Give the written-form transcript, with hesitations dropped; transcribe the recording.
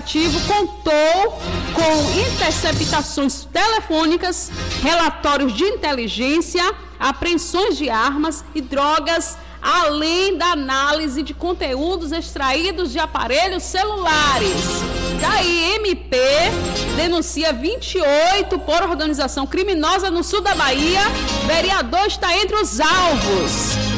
operativo contou com interceptações telefônicas, relatórios de inteligência, apreensões de armas e drogas, além da análise de conteúdos extraídos de aparelhos celulares. Daí, MP denuncia 28 por organização criminosa no sul da Bahia. Vereador está entre os alvos.